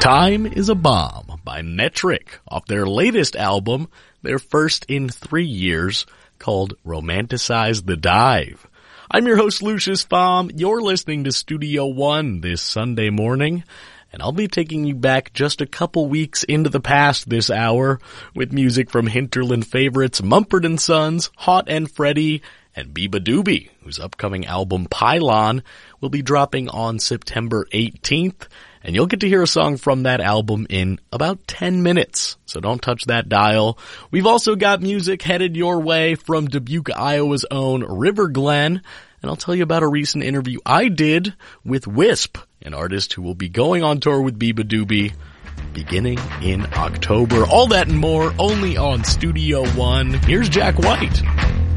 Time is a Bomb by Metric off their latest album, their first in 3 years, called Romanticize the Dive. I'm your host, Lucius Baum. You're listening to Studio One this Sunday morning, and I'll be taking you back just a couple weeks into the past this hour with music from hinterland favorites Mumford & Sons, Hot and Freddie, and beabadoobee, whose upcoming album Pylon will be dropping on September 18th. And you'll get to hear a song from that album in about 10 minutes, so don't touch that dial. We've also got music headed your way from Dubuque, Iowa's own River Glen, and I'll tell you about a recent interview I did with Wisp, an artist who will be going on tour with beabadoobee beginning in October. All that and more only on Studio One. Here's Jack White.